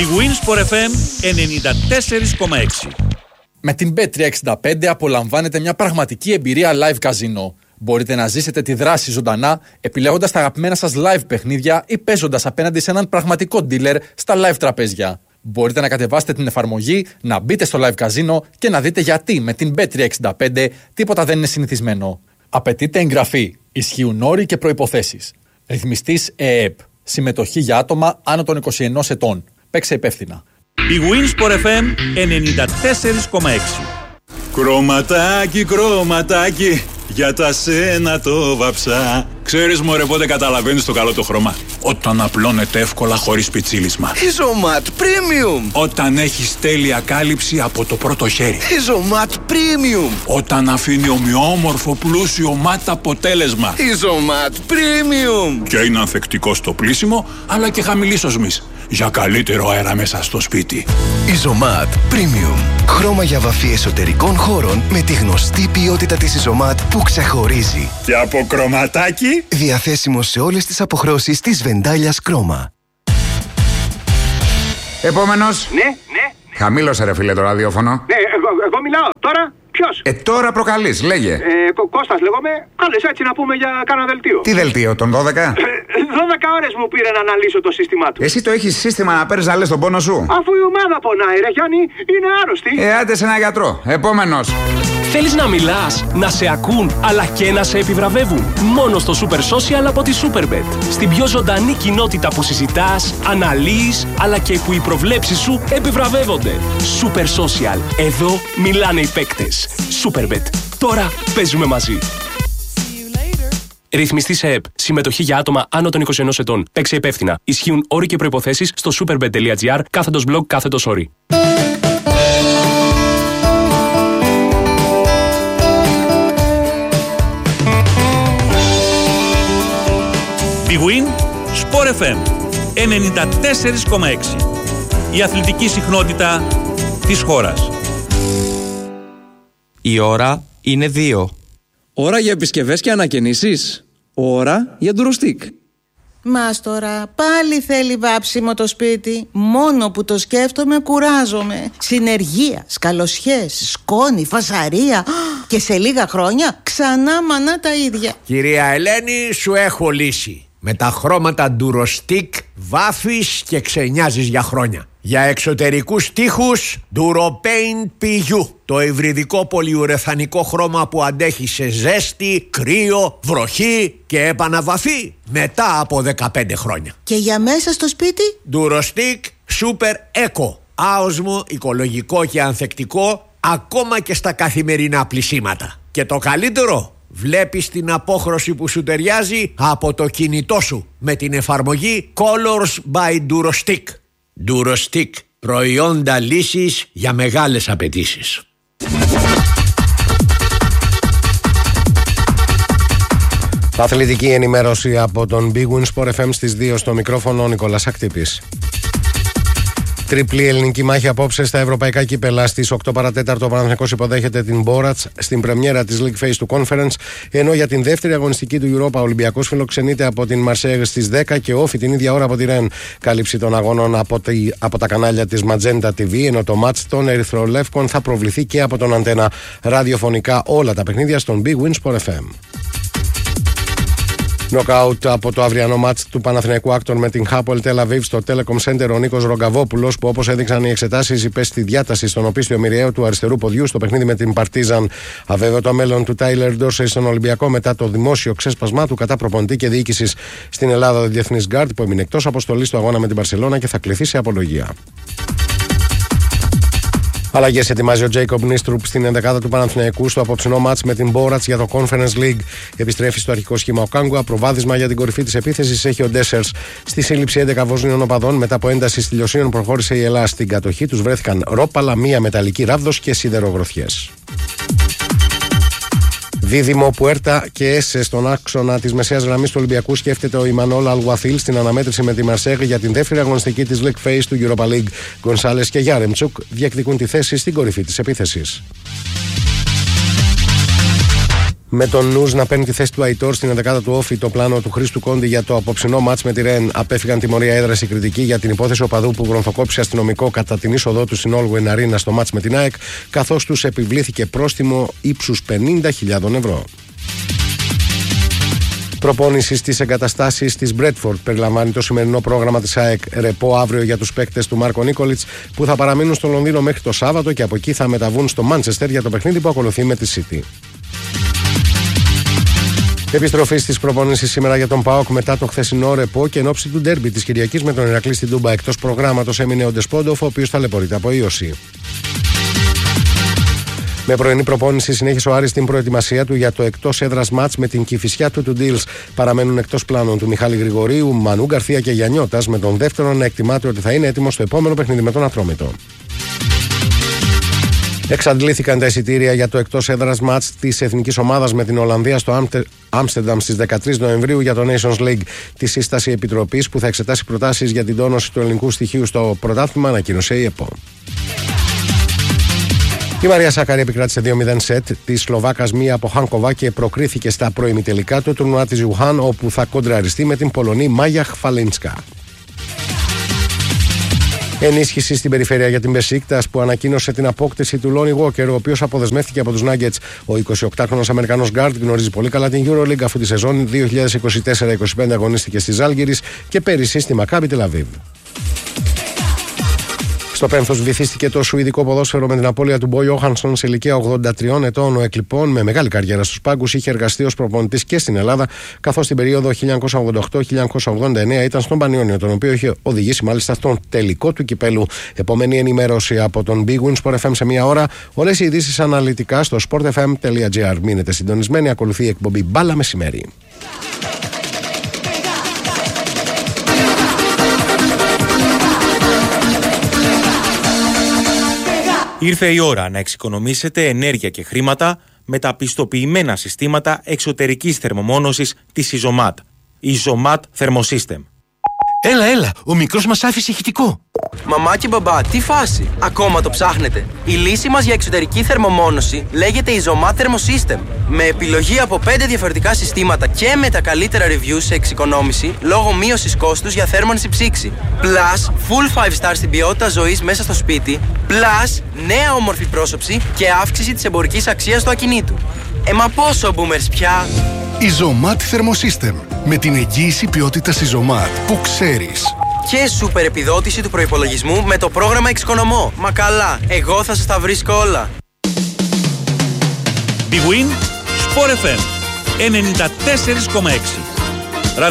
Η Winsport FM 94,6. Με την Bet365 απολαμβάνετε μια πραγματική εμπειρία live καζίνο. Μπορείτε να ζήσετε τη δράση ζωντανά, επιλέγοντας τα αγαπημένα σας live παιχνίδια ή παίζοντας απέναντι σε έναν πραγματικό dealer στα live τραπέζια. Μπορείτε να κατεβάσετε την εφαρμογή, να μπείτε στο live καζίνο και να δείτε γιατί με την Bet365 τίποτα δεν είναι συνηθισμένο. Απαιτείται εγγραφή. Ισχύουν όροι και προϋποθέσεις. Ρυθμιστής ΕΕΠ. Συμμετοχή για άτομα άνω των 21 ετών. Παίξε υπεύθυνα. Η Winsport FM 94,6. Κρωματάκι, κρωματάκι, για τα σένα το βαψά. Ξέρεις μωρέ πότε καταλαβαίνεις το καλό το χρώμα? Όταν απλώνεται εύκολα χωρίς πιτσίλισμα. Ιζωμάτ Premium. Όταν έχεις τέλεια κάλυψη από το πρώτο χέρι. Ιζωμάτ Premium. Όταν αφήνει ομοιόμορφο πλούσιο ματ αποτέλεσμα. Ιζωμάτ Premium. Και είναι ανθεκτικό στο πλύσιμο αλλά και χαμηλής οσμής, για καλύτερο αέρα μέσα στο σπίτι. Ιζωμάτ Premium. Χρώμα για βαφή εσωτερικών χώρων με τη γνωστή ποιότητα της Ιζωμάτ που ξεχωρίζει. Και από κρωματάκι. Διαθέσιμο σε όλες τις αποχρώσεις της Βεντάλιας Κρόμα. Επόμενος. Ναι. Χαμήλωσε ρε φίλε το ραδιόφωνο. Ναι, εγώ μιλάω. Τώρα ποιος? Τώρα προκαλείς, λέγε. Κώστας λέγομαι. Κάλες έτσι να πούμε για κάνα δελτίο. Τι δελτίο, τον 12? 12 ώρες μου πήρε να αναλύσω το σύστημά του. Εσύ το έχεις σύστημα να παίρνεις να λες τον πόνο σου? Αφού η ομάδα πονάει ρε Γιάννη, είναι άρρωστη. Άντε σε ένα γιατρό. Επόμενος. Θέλεις να μιλάς, να σε ακούν, αλλά και να σε επιβραβεύουν? Μόνο στο Super Social από τη Superbet. Στην πιο ζωντανή κοινότητα που συζητάς, αναλύεις, αλλά και που οι προβλέψεις σου επιβραβεύονται. Super Social. Εδώ μιλάνε οι παίκτες. Superbet. Τώρα παίζουμε μαζί. Ρυθμιστή σε ΕΕΠ. Συμμετοχή για άτομα άνω των 21 ετών. Παίξε υπεύθυνα. Ισχύουν όροι και προϋποθέσεις στο superbet.gr/blog/όροι. Η Winsport FM 94,6. Η αθλητική συχνότητα της χώρας. Η ώρα είναι 2. Ώρα για επισκευές και ανακαινήσεις. Ώρα για ντουροστικ. Μάστορα, πάλι θέλει βάψιμο το σπίτι. Μόνο που το σκέφτομαι κουράζομαι. Συνεργεία, σκαλοσιές, σκόνη, φασαρία. Και σε λίγα χρόνια ξανά μανά τα ίδια. Κυρία Ελένη, σου έχω λύση. Με τα χρώματα ντουροστικ βάφεις και ξενιάζεις για χρόνια. Για εξωτερικούς τοίχους DuroPaint PU. Το υβριδικό πολυουρεθανικό χρώμα που αντέχει σε ζέστη, κρύο, βροχή και επαναβαφή μετά από 15 χρόνια. Και για μέσα στο σπίτι? DuroStick Super Eco. Άοσμο, οικολογικό και ανθεκτικό ακόμα και στα καθημερινά πλυσίματα. Και το καλύτερο, βλέπεις την απόχρωση που σου ταιριάζει από το κινητό σου με την εφαρμογή Colors by DuroStick. DuroStick. Προϊόντα λύσης για μεγάλες απαιτήσεις. Αθλητική ενημέρωση από τον Big Win Sport FM στις 2, στο μικρόφωνο ο Νικόλας Ακτύπης. Τριπλή ελληνική μάχη απόψε στα ευρωπαϊκά κύπελα. Στις 8 παρατέταρτο ο Παναθηναϊκός υποδέχεται την Μπόρατς στην πρεμιέρα της League Phase του Conference, ενώ για την δεύτερη αγωνιστική του Europa ο Ολυμπιακός φιλοξενείται από την Μαρσέγ στις 10 και όφι την ίδια ώρα από τη Ρεν. Κάλυψη των αγώνων από τα κανάλια της Magenta TV, ενώ το μάτς των Ερυθρολεύκων θα προβληθεί και από τον Αντένα. Ραδιοφωνικά όλα τα παιχνίδια στον Big Win Sport FM. Νοκάουτ από το αυριανό μάτς του Παναθηναϊκού Άκτον με την Hapoel Tel Aviv στο Telecom Center ο Νίκος Ρογκαβόπουλος, που όπως έδειξαν οι εξετάσεις υπέστη τη διάταση στον οπίστιο μοιραίο του αριστερού ποδιού στο παιχνίδι με την Παρτίζαν. Αβέβαιο το μέλλον του Τάιλερ Ντόρσεϊ στον Ολυμπιακό μετά το δημόσιο ξέσπασμά του κατά προπονητή και διοίκησης στην Ελλάδα, ο διεθνής γκάρντ που έμεινε εκτός αποστολής στο αγώνα με την Μπαρσελόνα και θα κληθεί σε απολογία. Αλλαγές ετοιμάζει ο Τζέικομπ Νίστρουπ στην ενδεκάδα του Παναθηναϊκού στο απόψινό μάτς με την Μπόρατς για το Conference League. Επιστρέφει στο αρχικό σχήμα ο Κάγκουα. Προβάδισμα για την κορυφή της επίθεσης έχει ο Ντέσσερς. Στη σύλληψη 11 Βοσνίων οπαδών μετά από ένταση στη Λιωσίων προχώρησε η Ελλάδα. Στην κατοχή τους βρέθηκαν ρόπαλα, μία μεταλλική ράβδος και σιδερογροθιές. Δίδυμο Πουέρτα και Έσε στον άξονα της μεσαίας γραμμής του Ολυμπιακού σκέφτεται ο Ιμανόλ Αλγουαθίλ στην αναμέτρηση με τη Μαρσέγ για την δεύτερη αγωνιστική της League Phase του Europa League. Γκονσάλες και Γιάρεμτσουκ διεκδικούν τη θέση στην κορυφή της επίθεσης. Με τον Νους να παίρνει τη θέση του Αϊτόρ στην 11η του Όφη, το πλάνο του Χρήστου Κόντι για το απόψινό μάτς με τη Ρεν απέφυγαν τιμωρία έδρας οι κριτικοί για την υπόθεση οπαδού που βρονθοκόπησε αστυνομικό κατά την είσοδό του στην Όλγουεν Αρίνα στο μάτς με την ΑΕΚ, καθώς τους επιβλήθηκε πρόστιμο ύψους 50.000 ευρώ. Προπόνηση στις εγκαταστάσεις της Μπρέτφορντ περιλαμβάνει το σημερινό πρόγραμμα της ΑΕΚ. Ρεπό αύριο για τους παίκτες του Μάρκο Νίκολιτς που θα παραμείνουν στο Λονδίνο μέχρι το Σάββατο και από εκεί θα μεταβούν στο Μάντσεστερ για το παιχνίδι που ακολουθεί με τη City. Επιστροφή στις προπονήσεις σήμερα για τον ΠΑΟΚ μετά το χθεσινό ρεπό και εν ώψη του ντέρμπι της Κυριακής με τον Ηρακλή στην Τούμπα. Εκτός προγράμματος έμεινε ο Ντεσπόντοφ, ο οποίος ταλαιπωρείται από ίωση. Με πρωινή προπόνηση συνέχισε ο Άρης στην προετοιμασία του για το εκτός έδρας μάτς με την Κηφισιά του Ντίλς. Παραμένουν εκτός πλάνων του Μιχάλη Γρηγορίου, Μανού Γκαρθία και Γιαννιώτας, με τον δεύτερο να εκτιμάται ότι θα είναι έτοιμο στο επόμενο παιχνίδι με τον Ατρόμητο. Εξαντλήθηκαν τα εισιτήρια για το εκτός έδρας μάτς της εθνικής ομάδας με την Ολλανδία στο Άμστερνταμ στις 13 Νοεμβρίου για το Nations League. Τη σύσταση επιτροπής που θα εξετάσει προτάσεις για την τόνωση του ελληνικού στοιχείου στο πρωτάθλημα ανακοίνωσε η ΕΠΟ. Η Μαρία Σάκαρη επικράτησε 2-0 σετ τη Σλοβάκας Μία από Χάνκοβα και προκρίθηκε στα προημιτελικά του τουρνουά της Ιουχάν, όπου θα κοντραριστεί με την Πολωνή Μάγια Χφαλίνσκα. Ενίσχυση στην περιφέρεια για την Μπεσίκτας που ανακοίνωσε την απόκτηση του Λόνι Walker, ο οποίος αποδεσμεύτηκε από τους Nuggets. Ο 28χρονος Αμερικανός γκάρντ γνωρίζει πολύ καλά την EuroLeague, αφού τη σεζόν 2024-25 αγωνίστηκε στη Ζάλγκιρις και πέρυσι στη Μακάμπι Τελαβίβ. Στο πένθος βυθίστηκε το σουηδικό ποδόσφαιρο με την απώλεια του Μπόι Όχανσον σε ηλικία 83 ετών. Ο Εκλιπών, με μεγάλη καριέρα στους πάγκους, είχε εργαστεί ως προπονητής και στην Ελλάδα, καθώς στην περίοδο 1988-1989 ήταν στον Πανιόνιο, τον οποίο είχε οδηγήσει μάλιστα στον τελικό του κυπέλου. Επόμενη ενημέρωση από τον Big Win Sport FM σε μία ώρα. Όλες οι ειδήσεις αναλυτικά στο sportfm.gr. Μείνετε συντονισμένοι, ακολουθεί η εκπομπή Μπάλα Μεσημέρι. Ήρθε η ώρα να εξοικονομήσετε ενέργεια και χρήματα με τα πιστοποιημένα συστήματα εξωτερικής θερμομόνωσης της Isomat. Isomat Thermosystem. Έλα, ο μικρός μας άφησε ηχητικό. Μαμά και μπαμπά, τι φάση, ακόμα το ψάχνετε? Η λύση μας για εξωτερική θερμομόνωση λέγεται Isomat Thermosystem. Με επιλογή από 5 διαφορετικά συστήματα και με τα καλύτερα reviews σε εξοικονόμηση λόγω μείωσης κόστους για θέρμανση ψήξη. Plus, full 5 stars στην ποιότητα ζωής μέσα στο σπίτι. Plus, νέα όμορφη πρόσωψη και αύξηση της εμπορικής αξίας του ακινήτου. Μα πόσο boomers πια! Isomat Thermosystem. Με την εγγύηση ποιότητας Isomat που ξέρεις. Και σούπερ επιδότηση του προϋπολογισμού με το πρόγραμμα Εξοικονομώ. Μα καλά, εγώ θα σας τα βρίσκω όλα. Big Win Sport FM 94,6.